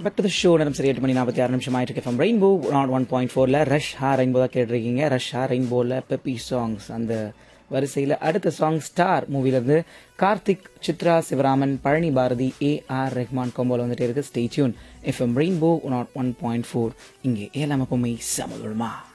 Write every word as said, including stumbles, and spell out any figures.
Back to the show. நேரம் சரி எட்டு மணி நாற்பத்தி ஆறு நிமிஷம் ஆயிட்டு இருக்கு. ரெயின்போ நாட் ஒன் பாயிண்ட் ஃபோர்ல ரஷ் ஹா ரெயின்போ தான் கேட்டிருக்கீங்க. ரஷ் ஹா ரெயின்போல பெப்பி சாங்ஸ் அந்த வரிசையில் அடுத்த song star மூவிலேருந்து Karthik, Chitra, Sivaraman, Palani Bharathi, A R Rehman கொம்போல வந்துட்டு இருக்கு. Stay tune. FM rainbow not one point four. இங்கே ஏழாம் எப்பவுமே சமதுமா.